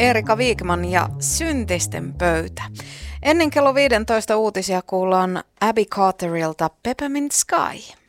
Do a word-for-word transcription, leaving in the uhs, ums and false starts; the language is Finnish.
Erika Wigman ja Syntisten pöytä. Ennen kello viisitoista uutisia kuullaan Abby Carterilta Peppermint Sky.